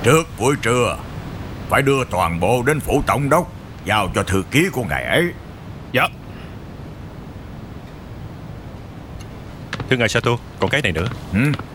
Trước buổi trưa phải đưa toàn bộ đến phủ tổng đốc, giao cho thư ký của ngài ấy. Dạ. Thưa ngài Sato, còn cái này nữa.